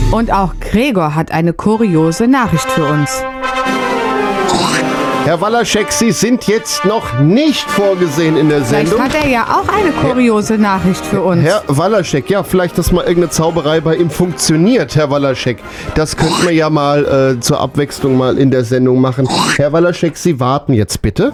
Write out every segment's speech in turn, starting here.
Und auch Gregor hat eine kuriose Nachricht für uns. Herr Walaschek, Sie sind jetzt noch nicht vorgesehen in der Vielleicht Sendung. hat er ja auch eine kuriose Nachricht für uns. Herr Walaschek, ja, vielleicht, dass mal irgendeine Zauberei bei ihm funktioniert, Herr Walaschek. Das könnten wir ja mal zur Abwechslung mal in der Sendung machen. Herr Walaschek, Sie warten jetzt bitte.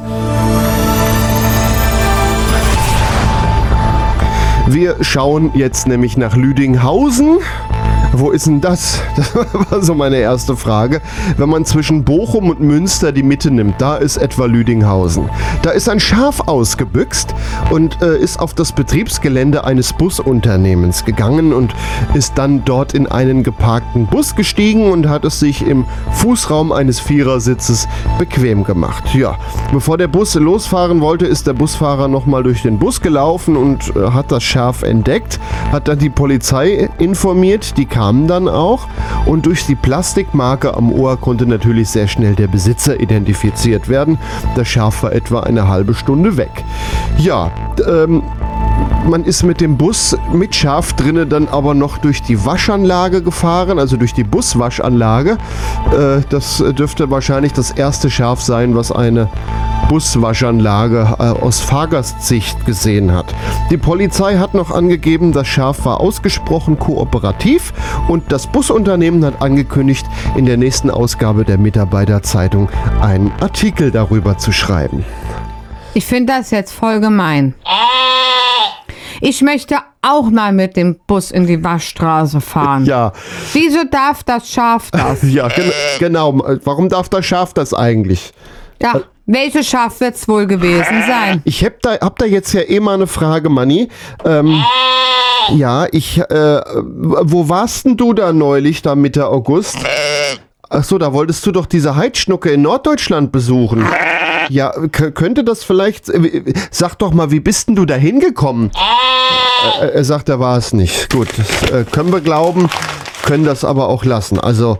Wir schauen jetzt nämlich nach Lüdinghausen. Wo ist denn das? Das war so meine erste Frage. Wenn man zwischen Bochum und Münster die Mitte nimmt, da ist etwa Lüdinghausen. Da ist ein Schaf ausgebüxt und ist auf das Betriebsgelände eines Busunternehmens gegangen und ist dann dort in einen geparkten Bus gestiegen und hat es sich im Fußraum eines Vierersitzes bequem gemacht. Ja, bevor der Bus losfahren wollte, ist der Busfahrer nochmal durch den Bus gelaufen und hat das Schaf entdeckt, hat dann die Polizei informiert, die kamen dann auch und durch die Plastikmarke am Ohr konnte natürlich sehr schnell der Besitzer identifiziert werden. Das Schaf war etwa eine halbe Stunde weg. Ja, man ist mit dem Bus mit Schaf drinne dann aber noch durch die Waschanlage gefahren, also durch die Buswaschanlage. Das dürfte wahrscheinlich das erste Schaf sein, was eine Buswaschanlage aus Fahrgastsicht gesehen hat. Die Polizei hat noch angegeben, das Schaf war ausgesprochen kooperativ und das Busunternehmen hat angekündigt, in der nächsten Ausgabe der Mitarbeiterzeitung einen Artikel darüber zu schreiben. Ich finde das jetzt voll gemein. Ich möchte auch mal mit dem Bus in die Waschstraße fahren. Ja. Wieso darf das Schaf das? Ja, genau. Warum darf das Schaf das eigentlich? Ja, welches Schaf wird es wohl gewesen sein? Ich hab da jetzt ja mal eine Frage, Manni. Ja, wo warst denn du da neulich, da Mitte August? Achso, da wolltest du doch diese Heidschnucke in Norddeutschland besuchen. Ja, könnte das vielleicht... Sag doch mal, wie bist denn du da hingekommen? Er sagt, er war es nicht. Gut, das können wir glauben, können das aber auch lassen. Also,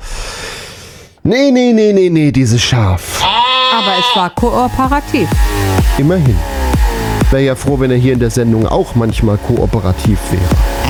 nee, dieses Schaf. Aber es war kooperativ. Immerhin. Wäre ja froh, wenn er hier in der Sendung auch manchmal kooperativ wäre.